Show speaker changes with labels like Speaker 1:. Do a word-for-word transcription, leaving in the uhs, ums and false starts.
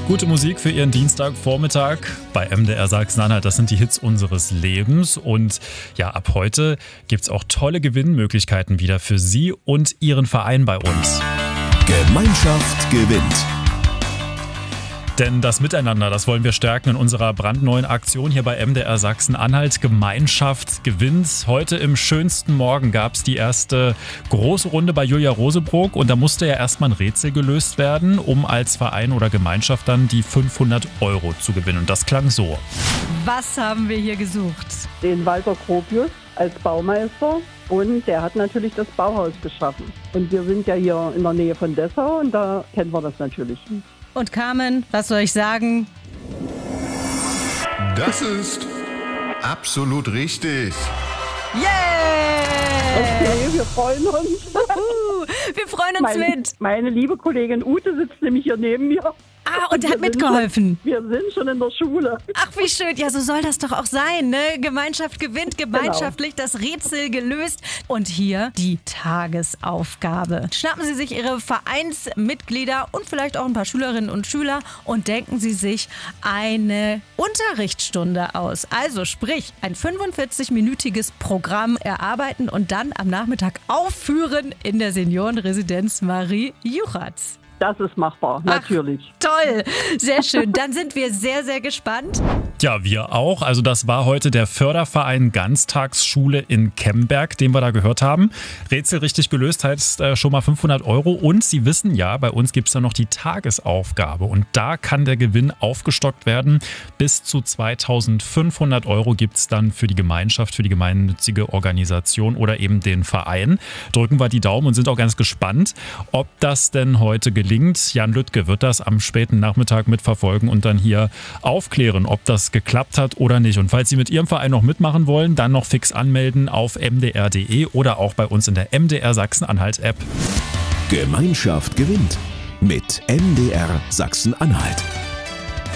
Speaker 1: Gute Musik für Ihren Dienstagvormittag bei M D R Sachsen-Anhalt. Das sind die Hits unseres Lebens. Und ja, ab heute gibt es auch tolle Gewinnmöglichkeiten wieder für Sie und Ihren Verein bei uns.
Speaker 2: Gemeinschaft gewinnt.
Speaker 1: Denn das Miteinander, das wollen wir stärken in unserer brandneuen Aktion hier bei M D R Sachsen-Anhalt. Gemeinschaft gewinnt. Heute im schönsten Morgen gab es die erste große Runde bei Julia Rosebrook. Und da musste ja erstmal ein Rätsel gelöst werden, um als Verein oder Gemeinschaft dann die fünfhundert Euro zu gewinnen. Und das klang so.
Speaker 3: Was haben wir hier gesucht?
Speaker 4: Den Walter Gropius als Baumeister. Und der hat natürlich das Bauhaus geschaffen. Und wir sind ja hier in der Nähe von Dessau und da kennen wir das natürlich.
Speaker 3: Und Carmen, was soll ich sagen?
Speaker 5: Das ist absolut richtig.
Speaker 3: Yeah!
Speaker 4: Okay, wir freuen uns.
Speaker 3: Wir freuen uns
Speaker 4: Meine,
Speaker 3: mit.
Speaker 4: meine liebe Kollegin Ute sitzt nämlich hier neben mir.
Speaker 3: Ah, und
Speaker 4: wir
Speaker 3: hat
Speaker 4: sind
Speaker 3: mitgeholfen.
Speaker 4: Schon, wir sind schon in der Schule.
Speaker 3: Ach, wie schön. Ja, so soll das doch auch sein, ne? Gemeinschaft gewinnt, gemeinschaftlich genau. Das Rätsel gelöst. Und hier die Tagesaufgabe. Schnappen Sie sich Ihre Vereinsmitglieder und vielleicht auch ein paar Schülerinnen und Schüler und denken Sie sich eine Unterrichtsstunde aus. Also sprich, ein fünfundvierzig-minütiges Programm erarbeiten und dann am Nachmittag aufführen in der Seniorenresidenz Marie Juchatz.
Speaker 4: Das ist machbar, natürlich.
Speaker 3: Ach, toll, sehr schön. Dann sind wir sehr, sehr gespannt.
Speaker 1: Ja, wir auch. Also das war heute der Förderverein Ganztagsschule in Kemberg, den wir da gehört haben. Rätsel richtig gelöst heißt äh, schon mal fünfhundert Euro. Und Sie wissen ja, bei uns gibt es dann noch die Tagesaufgabe. Und da kann der Gewinn aufgestockt werden. Bis zu zweitausendfünfhundert Euro gibt es dann für die Gemeinschaft, für die gemeinnützige Organisation oder eben den Verein. Drücken wir die Daumen und sind auch ganz gespannt, ob das denn heute gelingt. Jan Lüttke wird das am späten Nachmittag mitverfolgen und dann hier aufklären, ob das geklappt hat oder nicht. Und falls Sie mit Ihrem Verein noch mitmachen wollen, dann noch fix anmelden auf m d r punkt d e oder auch bei uns in der M D R Sachsen-Anhalt-App.
Speaker 2: Gemeinschaft gewinnt mit M D R Sachsen-Anhalt.